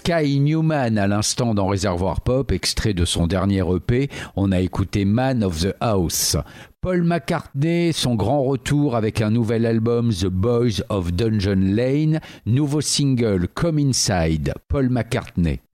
Sky Newman à l'instant dans Réservoir Pop, extrait de son dernier EP. On a écouté Man of the House. Paul McCartney, son grand retour avec un nouvel album The Boys of Dungeon Lane, nouveau single Come Inside, Paul McCartney.